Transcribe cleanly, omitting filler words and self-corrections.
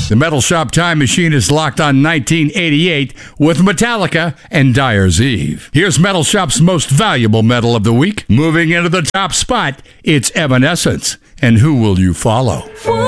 The Metal Shop Time Machine is locked on 1988 with Metallica and Dyer's Eve. Here's Metal Shop's most valuable metal of the week. Moving into the top spot, it's Evanescence. And who will you follow?